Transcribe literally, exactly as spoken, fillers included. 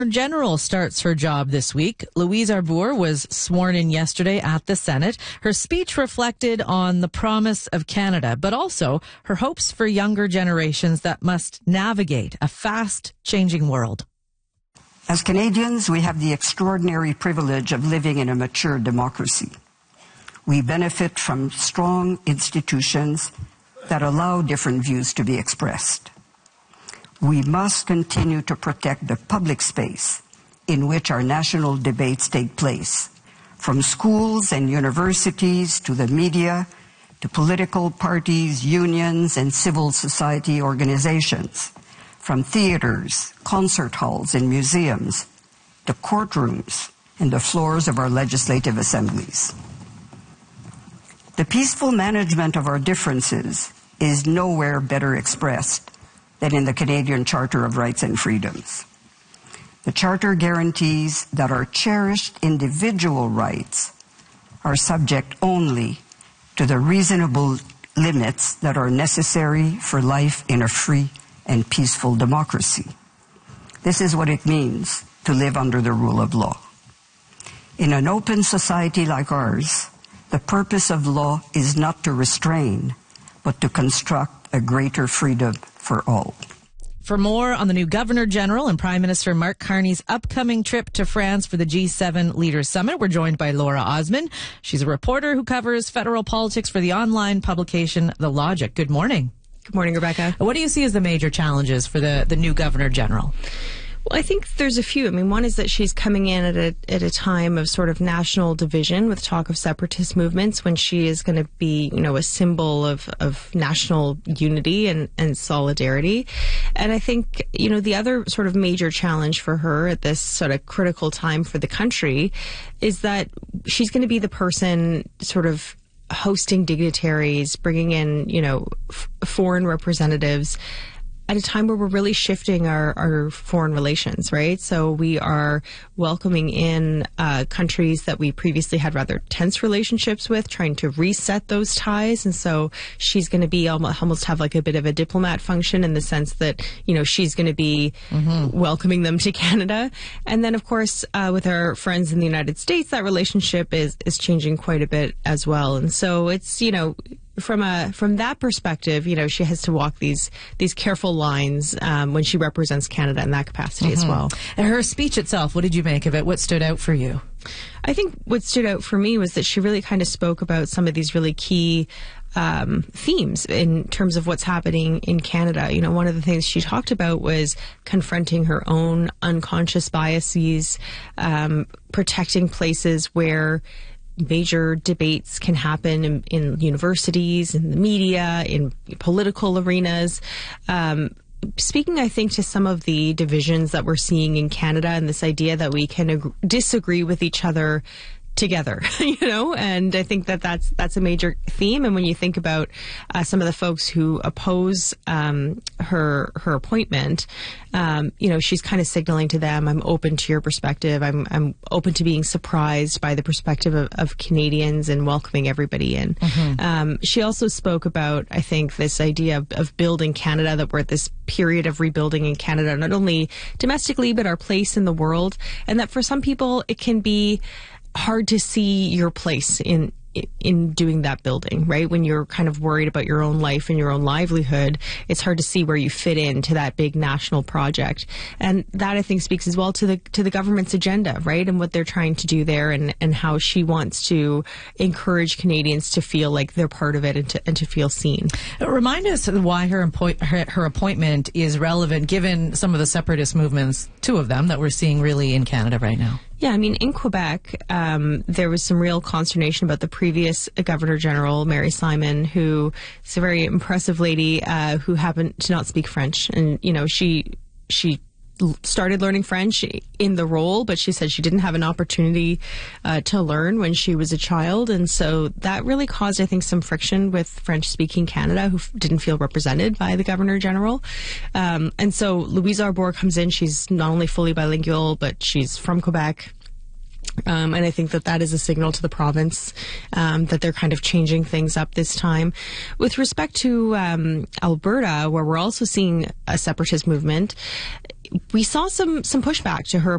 General starts her job this week. Louise Arbour was sworn in yesterday at the Senate. Her speech reflected on the promise of Canada, but also her hopes for younger generations that must navigate a fast-changing world. As Canadians, we have the extraordinary privilege of living in a mature democracy. We benefit from strong institutions that allow different views to be expressed. We must continue to protect the public space in which our national debates take place, from schools and universities to the media, to political parties, unions, and civil society organizations, from theaters, concert halls, and museums, to courtrooms and the floors of our legislative assemblies. The peaceful management of our differences is nowhere better expressed than in the Canadian Charter of Rights and Freedoms. The Charter guarantees that our cherished individual rights are subject only to the reasonable limits that are necessary for life in a free and peaceful democracy. This is what it means to live under the rule of law. In an open society like ours, the purpose of law is not to restrain, but to construct a greater freedom for all. For more on the new Governor General and Prime Minister Mark Carney's upcoming trip to France for the G seven Leaders Summit, we're joined by Laura Osman. She's a reporter who covers federal politics for the online publication The Logic. Good morning. Good morning, Rebecca. What do you see as the major challenges for the, the new Governor General? Well, I think there's a few. I mean, one is that she's coming in at a, at a time of sort of national division with talk of separatist movements, when she is going to be, you know, a symbol of, of national unity and, and solidarity. And I think, you know, the other sort of major challenge for her at this sort of critical time for the country is that she's going to be the person sort of hosting dignitaries, bringing in, you know, f- foreign representatives at a time where we're really shifting our, our foreign relations, right? So we are welcoming in uh, countries that we previously had rather tense relationships with, trying to reset those ties. And so she's going to be almost, almost have like a bit of a diplomat function in the sense that, you know, she's going to be mm-hmm. welcoming them to Canada. And then, of course, uh, with our friends in the United States, that relationship is, is changing quite a bit as well. And so it's, you know, From a from that perspective, you know, she has to walk these these careful lines um, when she represents Canada in that capacity mm-hmm. as well. And her speech itself, what did you make of it? What stood out for you? I think what stood out for me was that she really kind of spoke about some of these really key um, themes in terms of what's happening in Canada. You know, one of the things she talked about was confronting her own unconscious biases, um, protecting places where major debates can happen in, in universities, in the media, in political arenas. Um, speaking, I think, to some of the divisions that we're seeing in Canada and this idea that we can ag- disagree with each other together, you know, and I think that that's that's a major theme. And when you think about uh, some of the folks who oppose um, her her appointment, um, you know, she's kind of signaling to them, I'm open to your perspective. I'm I'm open to being surprised by the perspective of, of Canadians and welcoming everybody in. Mm-hmm. Um, she also spoke about, I think, this idea of, of building Canada, that we're at this period of rebuilding in Canada, not only domestically, but our place in the world. And that for some people, it can be hard to see your place in in doing that building, right? When you're kind of worried about your own life and your own livelihood, it's hard to see where you fit into that big national project. And that, I think, speaks as well to the to the government's agenda, right? And what they're trying to do there, and, and how she wants to encourage Canadians to feel like they're part of it and to, and to feel seen. Remind us why her, appoint, her, her appointment is relevant, given some of the separatist movements, two of them, that we're seeing really in Canada right now. Yeah, I mean, in Quebec, um, there was some real consternation about the previous Governor General, Mary Simon, who is a very impressive lady uh, who happened to not speak French. And, you know, she she started learning French in the role, but she said she didn't have an opportunity uh, to learn when she was a child. And so that really caused, I think, some friction with French-speaking Canada, who f- didn't feel represented by the Governor General. Um, and so Louise Arbour comes in. She's not only fully bilingual, but she's from Quebec. Um, and I think that that is a signal to the province um, that they're kind of changing things up this time. With respect to um, Alberta, where we're also seeing a separatist movement, we saw some some pushback to her